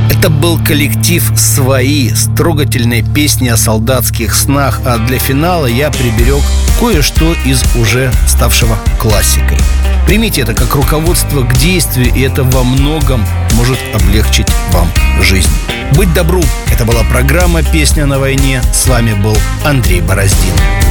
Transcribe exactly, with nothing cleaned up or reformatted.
Это был коллектив «Свои» с трогательной песней о солдатских снах. А для финала я приберег кое-что из уже ставшего классикой. Примите это как руководство к действию, и это во многом может облегчить вам жизнь. Быть добру. Это была программа «Песня на войне». С вами был Андрей Бороздин.